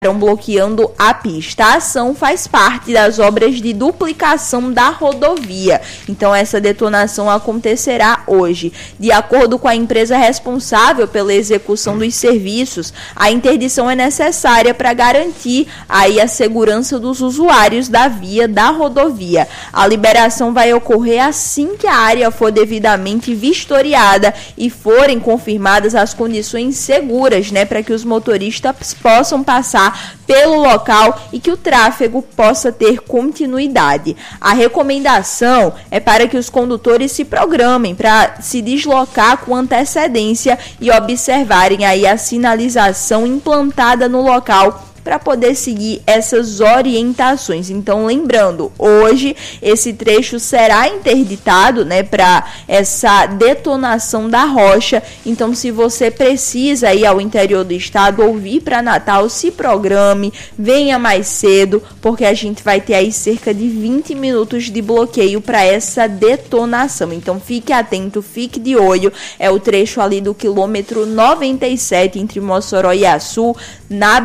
bloqueando a pista. A ação faz parte das obras de duplicação da rodovia. Então essa detonação acontecerá hoje. De acordo com a empresa responsável pela execução dos serviços, a interdição é necessária para garantir aí a segurança dos usuários da via da rodovia. A liberação vai ocorrer assim que a área for devidamente vistoriada e forem confirmadas as condições seguras, para que os motoristas possam passar pelo local e que o tráfego possa ter continuidade. A recomendação é para que os condutores se programem para se deslocar com antecedência e observarem aí a sinalização implantada no local para poder seguir essas orientações. Então, lembrando, hoje esse trecho será interditado, para essa detonação da rocha. Então, se você precisa ir ao interior do estado ou vir para Natal, se programe, venha mais cedo, porque a gente vai ter aí cerca de 20 minutos de bloqueio para essa detonação. Então, fique atento, fique de olho. É o trecho ali do quilômetro 97 entre Mossoró e Açu, na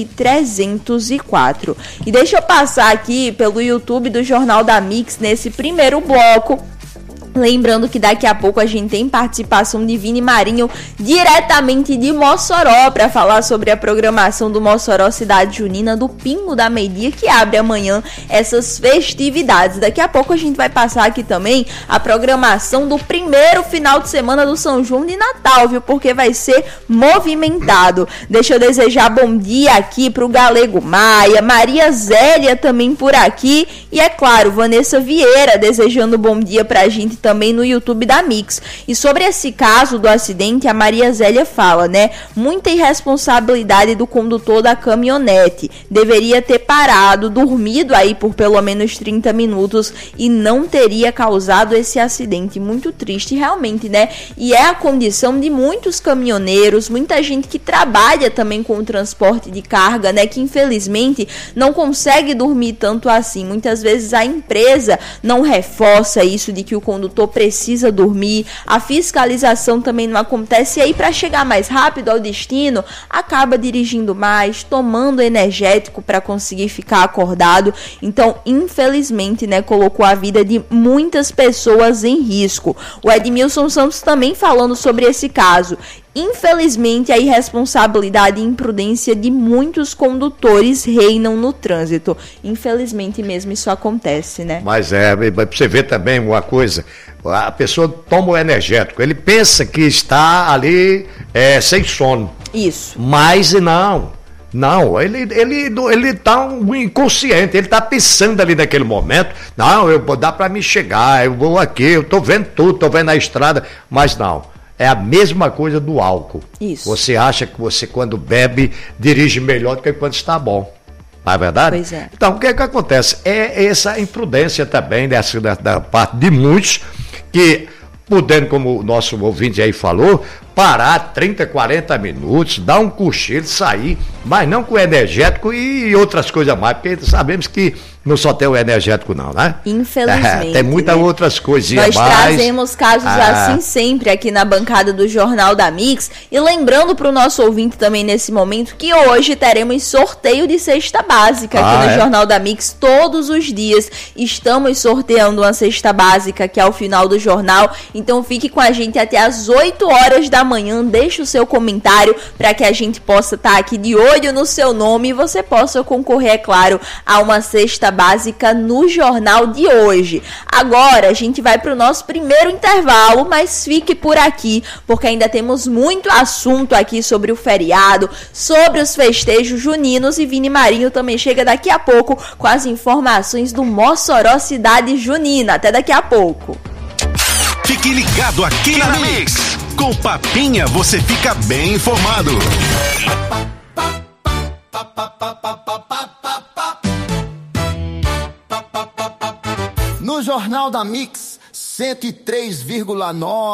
BR-304. E deixa eu passar aqui pelo YouTube do Jornal da Mix nesse primeiro bloco. Lembrando que daqui a pouco a gente tem participação de Vini Marinho diretamente de Mossoró para falar sobre a programação do Mossoró Cidade Junina do Pingo da Meio-Dia, que abre amanhã essas festividades. Daqui a pouco a gente vai passar aqui também a programação do primeiro final de semana do São João de Natal, viu? Porque vai ser movimentado. Deixa eu desejar bom dia aqui pro Galego Maia, Maria Zélia também por aqui e, é claro, Vanessa Vieira desejando bom dia pra gente também no YouTube da Mix. E sobre esse caso do acidente, a Maria Zélia fala, muita irresponsabilidade do condutor da caminhonete. Deveria ter parado, dormido aí por pelo menos 30 minutos e não teria causado esse acidente. Muito triste, realmente, E é a condição de muitos caminhoneiros, muita gente que trabalha também com o transporte de carga, que infelizmente não consegue dormir tanto assim. Muitas vezes a empresa não reforça isso de que o condutor precisa dormir, a fiscalização também não acontece, e aí para chegar mais rápido ao destino, acaba dirigindo mais, tomando energético para conseguir ficar acordado. Então, infelizmente, colocou a vida de muitas pessoas em risco. O Edmilson Santos também falando sobre esse caso. Infelizmente, a irresponsabilidade e imprudência de muitos condutores reinam no trânsito. Infelizmente mesmo isso acontece, Mas pra você ver também uma coisa, a pessoa toma o energético, ele pensa que está ali sem sono. Isso. Mas não, ele tá inconsciente, ele tá pensando ali naquele momento, dá para me chegar, eu vou aqui, eu tô vendo tudo, tô vendo a estrada, mas não. É a mesma coisa do álcool. Isso. Você acha que você, quando bebe, dirige melhor do que quando está bom. Não é verdade? Pois é. Então, o que acontece? É essa imprudência também da parte de muitos que, podendo, como o nosso ouvinte aí falou, parar 30, 40 minutos, dar um cochilo, sair, mas não com energético e outras coisas mais, porque sabemos que não só tem o energético não, Infelizmente. Tem muitas outras coisinhas mais. Nós trazemos casos assim sempre aqui na bancada do Jornal da Mix. E lembrando para o nosso ouvinte também nesse momento que hoje teremos sorteio de cesta básica aqui no Jornal da Mix. Todos os dias estamos sorteando uma cesta básica aqui ao final do jornal. Então fique com a gente até as 8 horas da manhã. Deixe o seu comentário para que a gente possa estar aqui de olho no seu nome e você possa concorrer, é claro, a uma cesta básica no jornal de hoje. Agora a gente vai para o nosso primeiro intervalo, mas fique por aqui, porque ainda temos muito assunto aqui sobre o feriado, sobre os festejos juninos, e Vini Marinho também chega daqui a pouco com as informações do Mossoró Cidade Junina. Até daqui a pouco. Fique ligado aqui na Mix. Com Papinha você fica bem informado. No Jornal da Mix 103,9.